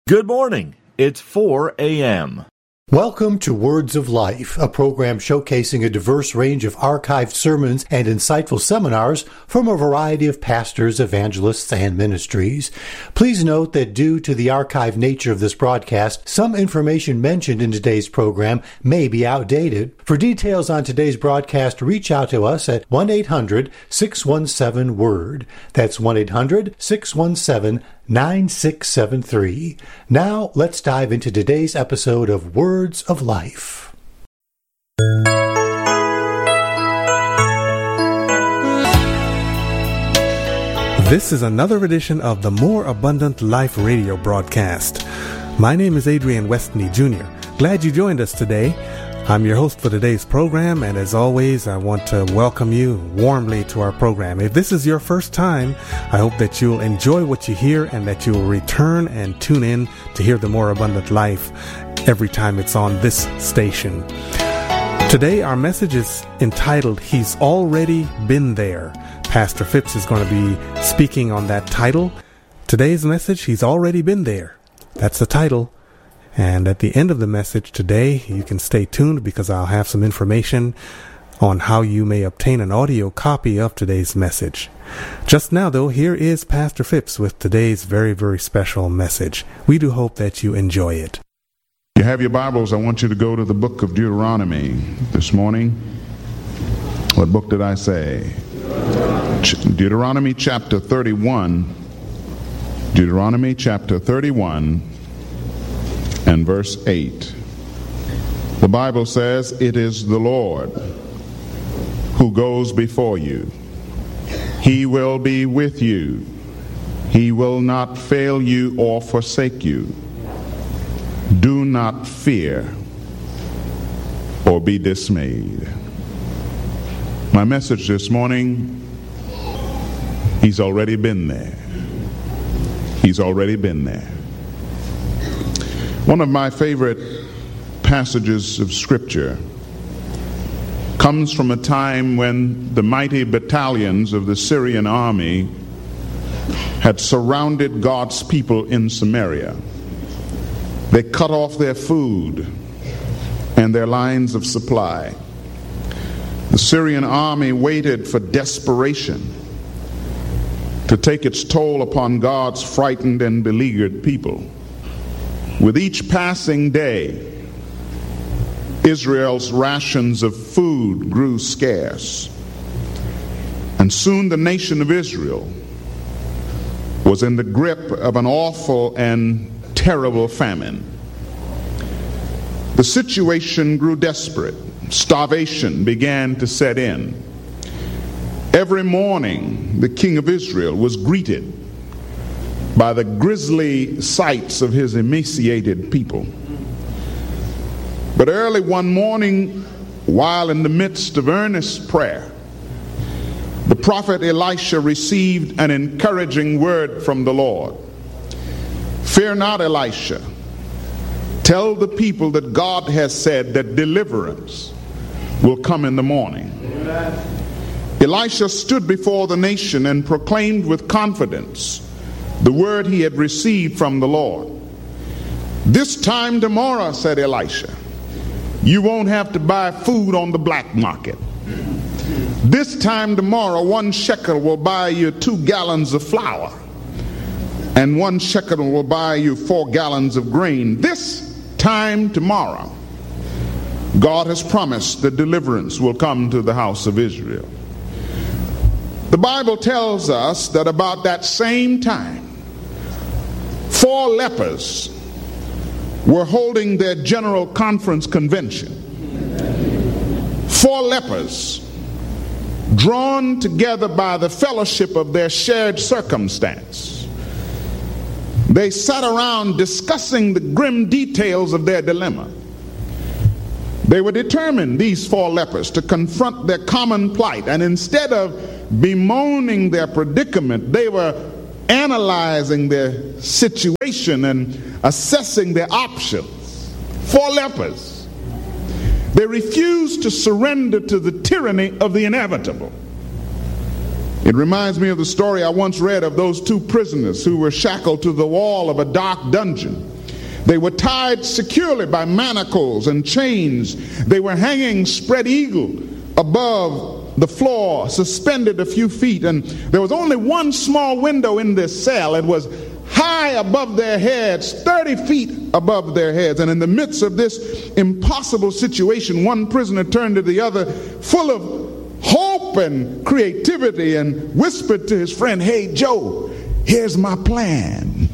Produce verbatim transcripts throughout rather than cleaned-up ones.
Good morning. It's four a.m. Welcome to Words of Life, a program showcasing a diverse range of archived sermons and insightful seminars from a variety of pastors, evangelists, and ministries. Please note that due to the archived nature of this broadcast, some information mentioned in today's program may be outdated. For details on today's broadcast, reach out to us at one eight hundred six one seven word. That's one eight hundred six one seven nine six seven three. Now, let's dive into today's episode of Words of Life. This is another edition of the More Abundant Life radio broadcast. My name is Adrian Westney Junior Glad you joined us today. I'm your host for today's program, and as always, I want to welcome you warmly to our program. If this is your first time, I hope that you'll enjoy what you hear and that you'll return and tune in to hear the More Abundant Life every time it's on this station. Today, our message is entitled, He's Already Been There. Pastor Phipps is going to be speaking on that title. Today's message, He's Already Been There. That's the title. And at the end of the message today, you can stay tuned because I'll have some information on how you may obtain an audio copy of today's message. Just now, though, here is Pastor Phipps with today's very, very special message. We do hope that you enjoy it. You have your Bibles. I want you to go to the book of Deuteronomy this morning. What book did I say? Deuteronomy chapter thirty-one. Deuteronomy chapter thirty-one. And verse eight. The Bible says, "It is the Lord who goes before you. He will be with you. He will not fail you or forsake you. Do not fear or be dismayed." My message this morning, He's already been there. He's already been there. One of my favorite passages of Scripture comes from a time when the mighty battalions of the Syrian army had surrounded God's people in Samaria. They cut off their food and their lines of supply. The Syrian army waited for desperation to take its toll upon God's frightened and beleaguered people. With each passing day, Israel's rations of food grew scarce, and soon the nation of Israel was in the grip of an awful and terrible famine. The situation grew desperate. Starvation began to set in. Every morning, the king of Israel was greeted by the grisly sights of his emaciated people. But early one morning, while in the midst of earnest prayer, the prophet Elisha received an encouraging word from the Lord. "Fear not, Elisha. Tell the people that God has said that deliverance will come in the morning." Amen. Elisha stood before the nation and proclaimed with confidence the word he had received from the Lord. "This time tomorrow," said Elisha, "you won't have to buy food on the black market. This time tomorrow, one shekel will buy you two gallons of flour, and one shekel will buy you four gallons of grain. This time tomorrow, God has promised that deliverance will come to the house of Israel." The Bible tells us that about that same time, four lepers were holding their general conference convention. Four lepers, drawn together by the fellowship of their shared circumstance. They sat around discussing the grim details of their dilemma. They were determined, these four lepers, to confront their common plight, and instead of bemoaning their predicament, they were analyzing their situation and assessing their options. Four lepers. They refused to surrender to the tyranny of the inevitable. It reminds me of the story I once read of those two prisoners who were shackled to the wall of a dark dungeon They were tied securely by manacles and chains. They were hanging spread eagle above the floor, suspended a few feet, and there was only one small window in this cell. It was high above their heads, thirty feet above their heads. And in the midst of this impossible situation, one prisoner turned to the other, full of hope and creativity, and whispered to his friend, "Hey, Joe, here's my plan."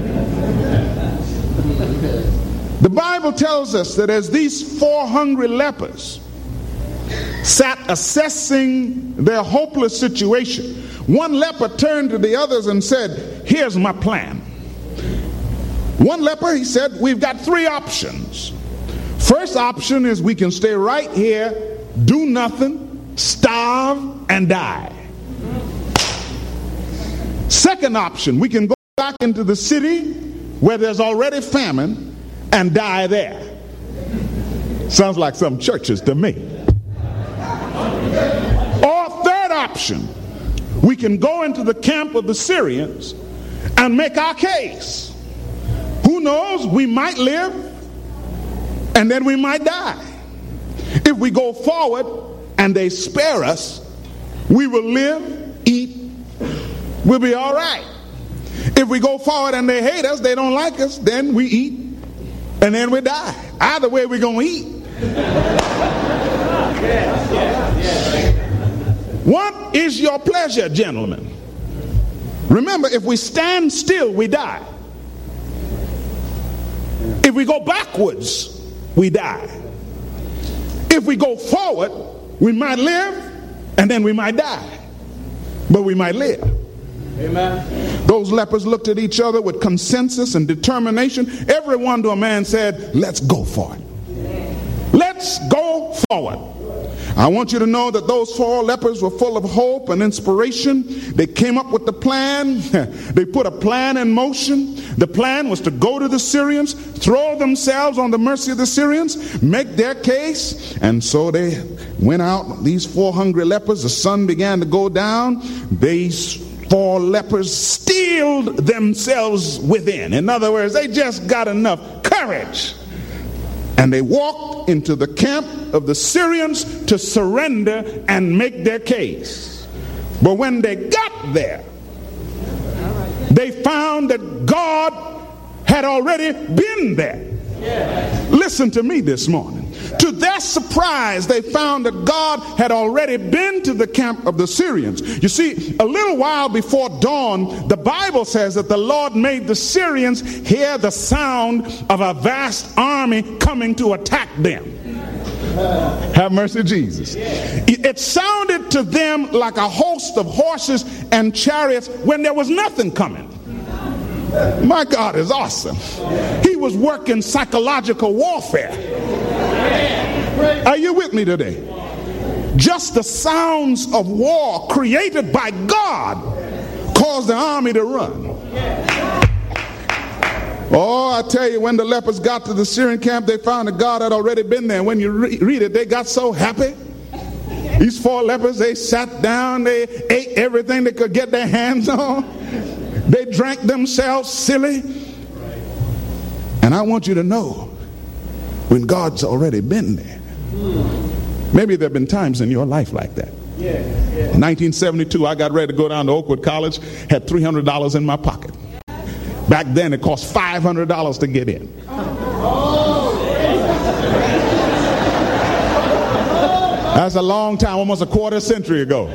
The Bible tells us that as these four hungry lepers sat assessing their hopeless situation, one leper turned to the others and said, "Here's my plan." One leper, he said, "We've got three options. First option is we can stay right here, do nothing, starve, and die. Second option, we can go back into the city where there's already famine and die there." Sounds like some churches to me. Or third option, we can go into the camp of the Syrians and make our case. Who knows, we might live and then we might die. If we go forward and they spare us, we will live, eat, we'll be all right. If we go forward and they hate us, they don't like us, then we eat and then we die. Either way, we're going to eat. What is your pleasure, gentlemen? Remember, if we stand still, we die. If we go backwards, we die. If we go forward, we might live and then we might die. But we might live. Amen. Those lepers looked at each other with consensus and determination. Everyone to a man said, "Let's go for it. Let's go forward." I want you to know that those four lepers were full of hope and inspiration. They came up with the plan. They put a plan in motion. The plan was to go to the Syrians, throw themselves on the mercy of the Syrians, make their case. And so they went out, these four hungry lepers. The sun began to go down. These four lepers steeled themselves within. In other words, they just got enough courage. And they walked into the camp of the Syrians to surrender and make their case. But when they got there, they found that God had already been there. Listen to me this morning. To their surprise, they found that God had already been to the camp of the Syrians. You see, a little while before dawn, the Bible says that the Lord made the Syrians hear the sound of a vast army coming to attack them. Have mercy, Jesus. It sounded to them like a host of horses and chariots when there was nothing coming. My God is awesome. He was working psychological warfare. Are you with me today? Just the sounds of war created by God caused the army to run. Oh, I tell you, when the lepers got to the Syrian camp, they found that God had already been there. When you re- read it, they got so happy. These four lepers, they sat down, they ate everything they could get their hands on. They drank themselves silly. And I want you to know, when God's already been there. Maybe there have been times in your life like that. Yeah, yeah. In nineteen seventy-two, I got ready to go down to Oakwood College, had three hundred dollars in my pocket. Back then, it cost five hundred dollars to get in. That's a long time, almost a quarter century ago.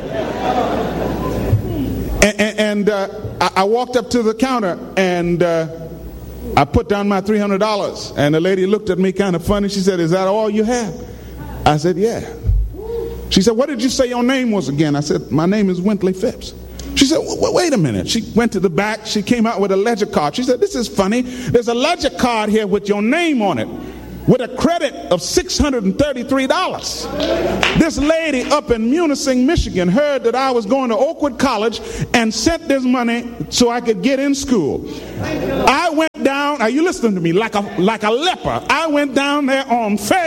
And, and, and uh, I, I walked up to the counter and uh, I put down my three hundred dollars. And the lady looked at me kind of funny. She said, "Is that all you have?" I said, "Yeah." She said, "What did you say your name was again?" I said, "My name is Wintley Phipps." She said, "Wait a minute." She went to the back. She came out with a ledger card. She said, "This is funny. There's a ledger card here with your name on it, with a credit of six hundred thirty-three dollars. This lady up in Munising, Michigan heard that I was going to Oakwood College and sent this money so I could get in school. I went down, are you listening to me, like a, like a leper. I went down there on faith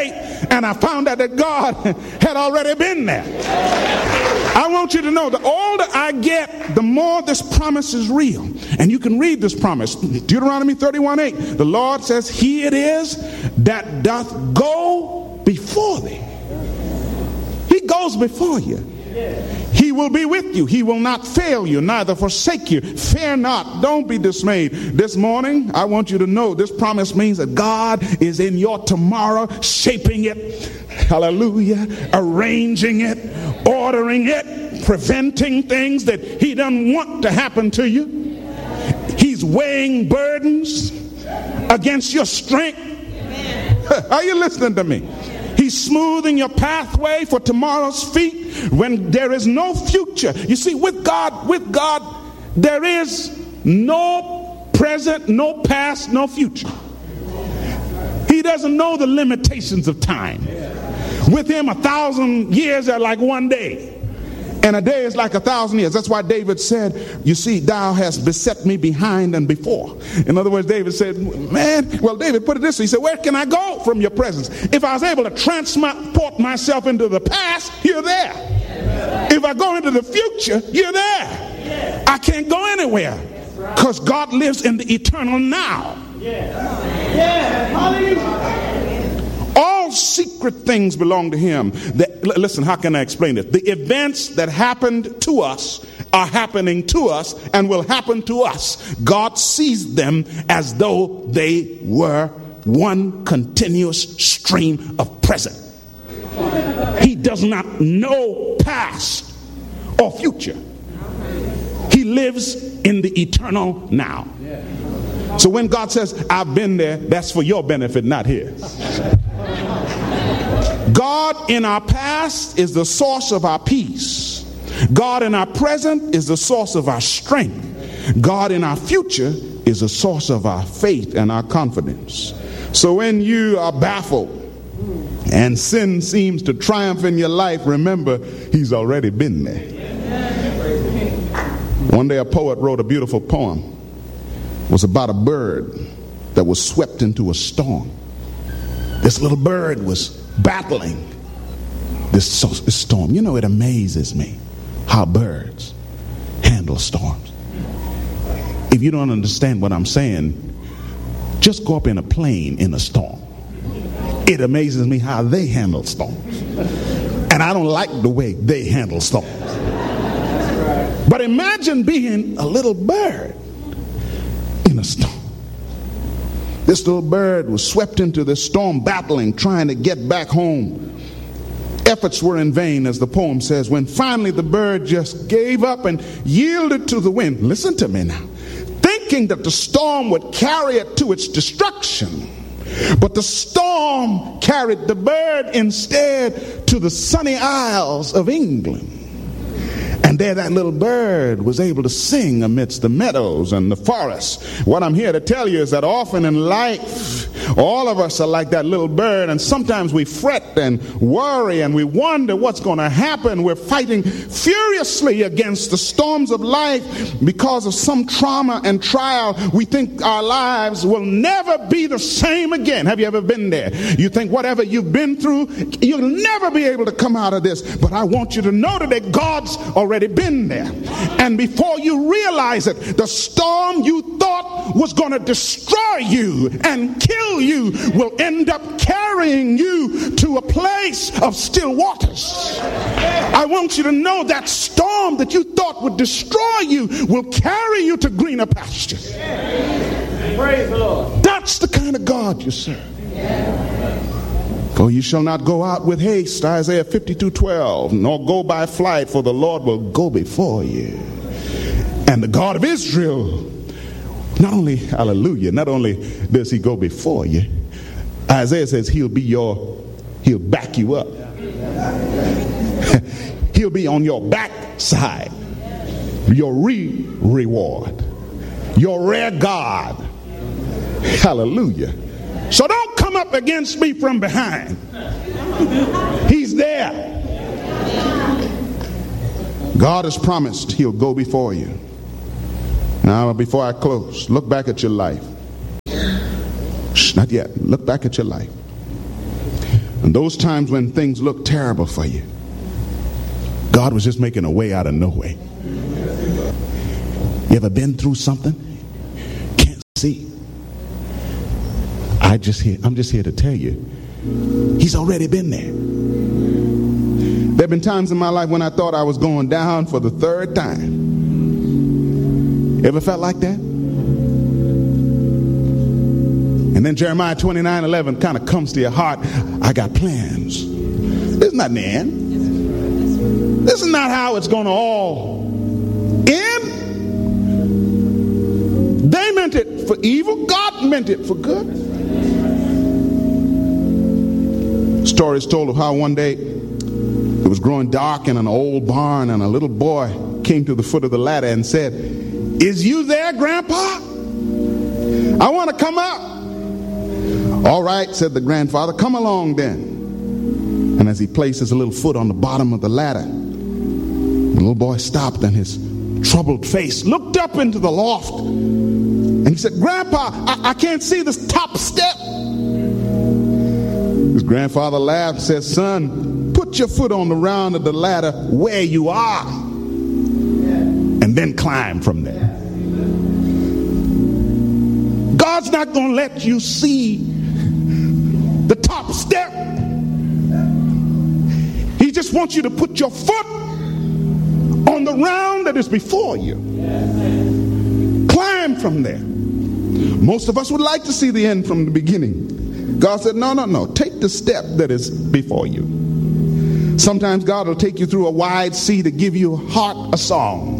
and I found out that God had already been there. I want you to know, the older I get, the more this promise is real. And you can read this promise. Deuteronomy thirty-one eight. The Lord says, he it is that doth go before thee. He goes before you. He will be with you. He will not fail you, neither forsake you. Fear not. Don't be dismayed. This morning, I want you to know this promise means that God is in your tomorrow, shaping it, hallelujah, arranging it, ordering it, preventing things that he doesn't want to happen to you. He's weighing burdens against your strength. Are you listening to me? He's smoothing your pathway for tomorrow's feet when there is no future. You see, with God, with God, there is no present, no past, no future. He doesn't know the limitations of time. With him, a thousand years are like one day, and a day is like a thousand years. That's why David said, you see, thou hast beset me behind and before. In other words, David said, man, well, David put it this way. He said, where can I go from your presence? If I was able to transport myself into the past, you're there. If I go into the future, you're there. I can't go anywhere because God lives in the eternal now. All secret things belong to him. The, listen, how can I explain it? The events that happened to us are happening to us and will happen to us. God sees them as though they were one continuous stream of present. He does not know past or future. He lives in the eternal now. So when God says, I've been there, that's for your benefit, not his. God in our past is the source of our peace. God in our present is the source of our strength. God in our future is the source of our faith and our confidence. So when you are baffled and sin seems to triumph in your life, remember, he's already been there. One day a poet wrote a beautiful poem. It was about a bird that was swept into a storm. This little bird was battling this storm. You know, it amazes me how birds handle storms. If you don't understand what I'm saying, just go up in a plane in a storm. It amazes me how they handle storms. And I don't like the way they handle storms. But imagine being a little bird in a storm. This little bird was swept into this storm, battling, trying to get back home. Efforts were in vain, as the poem says, when finally the bird just gave up and yielded to the wind. Listen to me now. Thinking that the storm would carry it to its destruction. But the storm carried the bird instead to the sunny isles of England. And there that little bird was able to sing amidst the meadows and the forests. What I'm here to tell you is that often in life, all of us are like that little bird, and sometimes we fret and worry and we wonder what's going to happen. We're fighting furiously against the storms of life because of some trauma and trial. We think our lives will never be the same again. Have you ever been there? You think whatever you've been through, you'll never be able to come out of this. But I want you to know today, God's already been there. And before you realize it, the storm you thought was going to destroy you and kill you will end up carrying you to a place of still waters. I want you to know that storm that you thought would destroy you will carry you to greener pastures. Praise the Lord. That's the kind of God you serve. For you shall not go out with haste, Isaiah fifty-two twelve, nor go by flight, for the Lord will go before you. And the God of Israel, not only, hallelujah, not only does he go before you, Isaiah says he'll be your, he'll back you up. He'll be on your backside, your re-reward, your rear guard. Hallelujah. So don't come up against me from behind. He's there. God has promised he'll go before you. Now, before I close, look back at your life. Shh, not yet. Look back at your life. And those times when things look terrible for you, God was just making a way out of no way. You ever been through something? Can't see. I just here, I'm just here to tell you, He's already been there. There have been times in my life when I thought I was going down for the third time. Ever felt like that? And then Jeremiah twenty-nine eleven kind of comes to your heart. I got plans. This is not the end. This is not how it's going to all end. They meant it for evil. God meant it for good. Story is told of how one day it was growing dark in an old barn, and a little boy came to the foot of the ladder and said, "Is you there, Grandpa? I want to come up." "All right," said the grandfather, "come along then." And as he placed his little foot on the bottom of the ladder, the little boy stopped, and his troubled face looked up into the loft, and he said, "Grandpa, I, I can't see this top step." His grandfather laughed and said, "Son, put your foot on the round of the ladder where you are, and then climb from there." God's not going to let you see the top step. He just wants you to put your foot on the round that is before you. Climb from there. Most of us would like to see the end from the beginning. God said, no, no, no. Take the step that is before you. Sometimes God will take you through a wide sea to give your heart a song.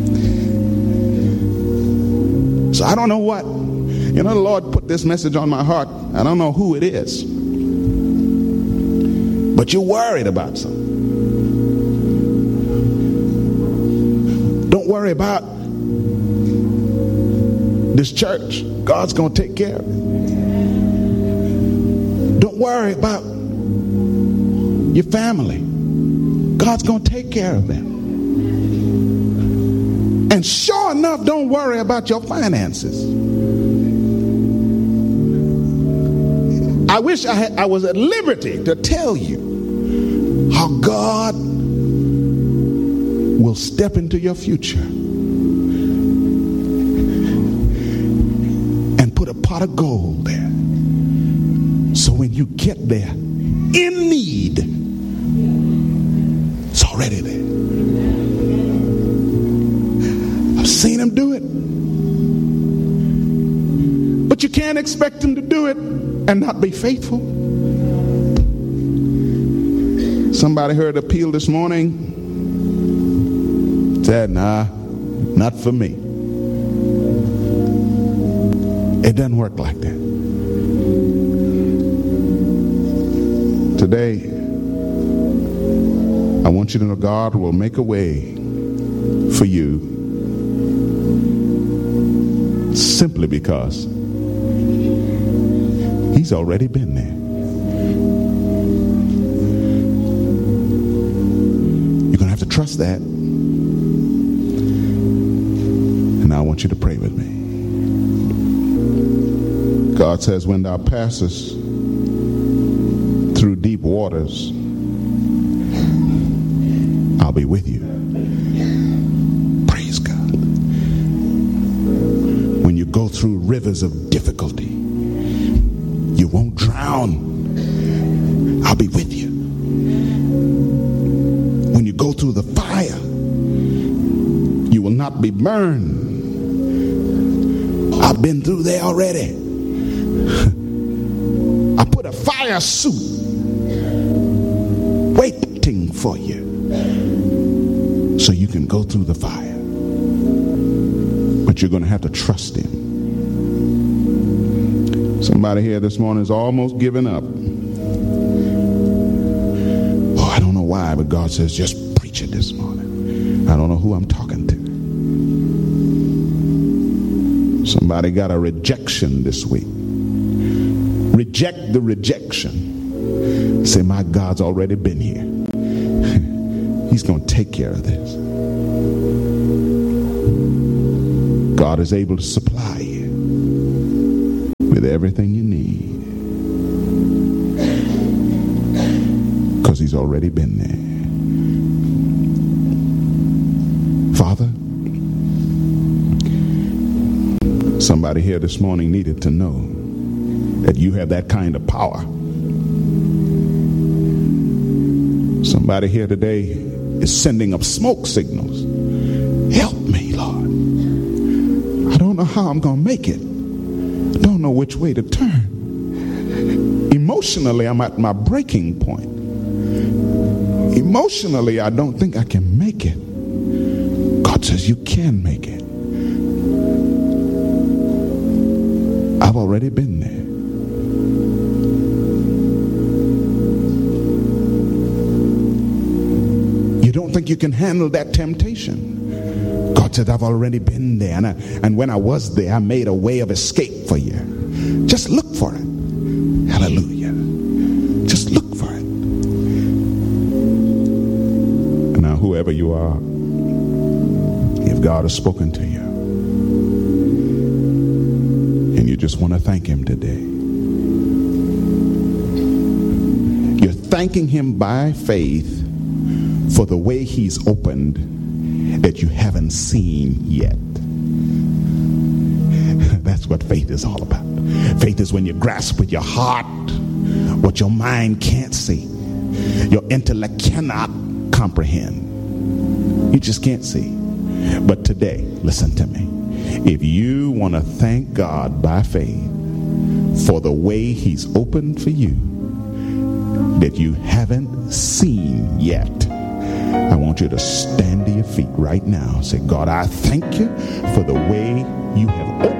So I don't know what. You know, the Lord put this message on my heart. I don't know who it is. But you're worried about something. Don't worry about this church. God's going to take care of it. Don't worry about your family. God's going to take care of them. And sure enough, don't worry about your finances. I wish I, had, I was at liberty to tell you how God will step into your future and put a pot of gold there. So when you get there in need, it's already there. I've seen him do it. But you can't expect him to do it and not be faithful. Somebody heard an appeal this morning. Said, nah, not for me. It doesn't work like that. Today, I want you to know God will make a way for you simply because He's already been there. You're going to have to trust that. And now I want you to pray with me. God says, when thou passest through deep waters, I'll be with you. Praise God. When you go through rivers of difficulty, you won't drown. I'll be with you. When you go through the fire, you will not be burned. I've been through there already. I put a fire suit waiting for you so you can go through the fire. But you're going to have to trust Him. Somebody here this morning is almost giving up. Oh, I don't know why, but God says just preach it this morning. I don't know who I'm talking to. Somebody got a rejection this week. Reject the rejection. Say, my God's already been here. He's going to take care of this. God is able to supply you with everything you need. because he's already been there. Father, somebody here this morning needed to know that you have that kind of power. Somebody here today is sending up smoke signals. Help me, Lord. I don't know how I'm going to make it. I don't know which way to turn. Emotionally, I'm at my breaking point. Emotionally, I don't think I can make it. God says you can make it. I've already been there. You don't think you can handle that temptation. God said, I've already been there. And, I, and when I was there, I made a way of escape for you. Just look for it. Hallelujah. Just look for it. And now, whoever you are, if God has spoken to you, and you just want to thank him today, you're thanking him by faith for the way he's opened that you haven't seen yet. That's what faith is all about. Faith is when you grasp with your heart what your mind can't see, your intellect cannot comprehend. You just can't see. But today, listen to me. If you want to thank God by faith for the way he's opened for you that you haven't seen yet, I want you to stand to your feet right now. Say, God, I thank you for the way you have opened